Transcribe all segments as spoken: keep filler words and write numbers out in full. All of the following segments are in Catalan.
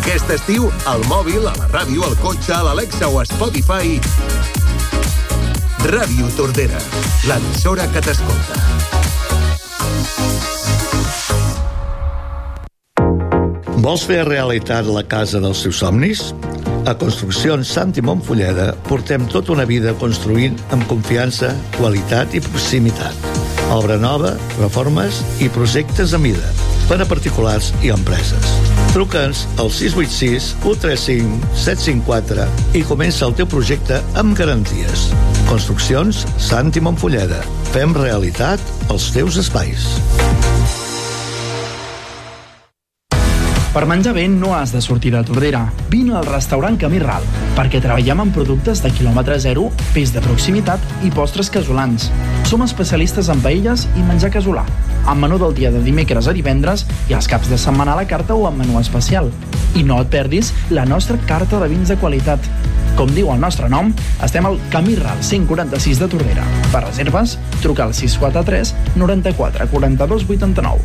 Aquest estiu, al mòbil, a la ràdio, al cotxe, a l'Alexa o a Spotify... Ràdio Tordera, l'emissora que t'escolta. Vols fer realitat la casa dels teus somnis? A Construccions Santi Montfulleda portem tota una vida construint amb confiança, qualitat i proximitat. Obra nova, reformes i projectes a mida per a particulars i empreses. Truca'ns al sis vuit sis, u tres cinc, set cinc quatre i comença el teu projecte amb garanties. Construccions Santi Montfulleda. Fem realitat els teus espais. Per menjar bé no has de sortir de Tordera. Vine al restaurant Camí Ral, perquè treballem amb productes de quilòmetre zero, peix de proximitat i postres casolans. Som especialistes en paelles i menjar casolà, amb menú del dia de dimecres a divendres i els caps de setmana a la carta o amb menú especial. I no et perdis la nostra carta de vins de qualitat. Com diu el nostre nom, estem al Camí Ral cent quaranta-sis de Tordera. Per reserves, truca al sis quatre tres, noranta-quatre, quaranta-dos, vuitanta-nou.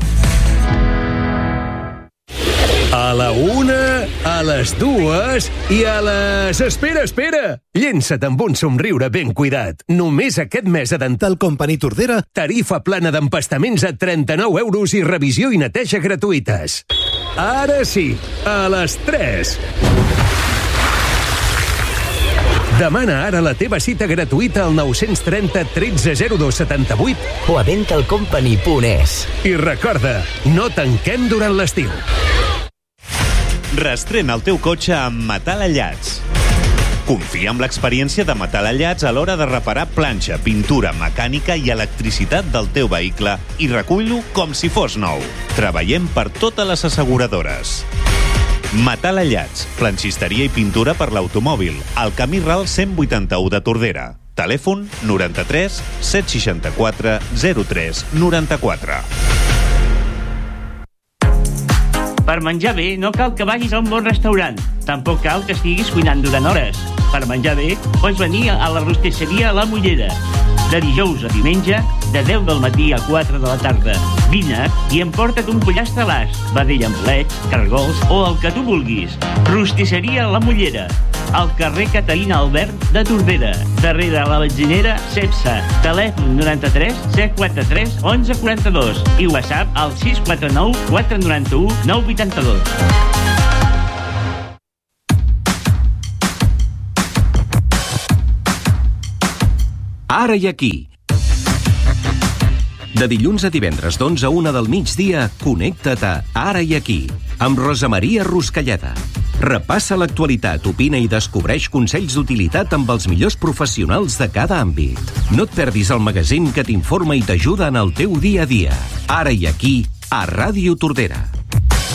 A la una, a les dues i a les... Espera, espera! Llença't amb un somriure ben cuidat. Només aquest mes a Dental Company Tordera, tarifa plana d'empastaments a trenta-nou euros i revisió i neteja gratuïtes. Ara sí, a les tres. Demana ara la teva cita gratuïta al nou trenta, tretze, zero dos, setanta-vuit o a dentalcompany punt es. I recorda, no tanquem durant l'estiu. Restrena el teu cotxe amb Metal Allats. Confia en l'experiència de Metal Allats a l'hora de reparar planxa, pintura, mecànica i electricitat del teu vehicle i recull-lo com si fos nou. Treballem per totes les asseguradores. Metal Allats, planxisteria i pintura per l'automòbil, al Camí Ral cent vuitanta-u de Tordera. Telèfon noranta-tres, set seixanta-quatre, zero tres, noranta-quatre. Per menjar bé no cal que vagis a un bon restaurant. Tampoc cal que estiguis cuinant durant hores. Per menjar bé pots venir a la rostisseria La Mollera. De dijous a diumenge, de deu del matí a quatre de la tarda. Vine i emporta't un pollastre a l'as, vedella amb bolets, cargols o el que tu vulguis. Rostisseria La Mollera, al carrer Caterina Albert de Tordera, darrere la benzinera Cepsa. Telèfon noranta-tres, set quaranta-tres, onze quaranta-dos i WhatsApp al sis quatre nou, quatre nou u, nou vuitanta-dos. Ara i aquí. De dilluns a divendres d'onze a una del migdia, connecta't a Ara i aquí, amb Rosa Maria Ruscalleda. Repassa l'actualitat, opina i descobreix consells d'utilitat amb els millors professionals de cada àmbit. No et perdis el magazín que t'informa i t'ajuda en el teu dia a dia. Ara i aquí, a Ràdio Tordera.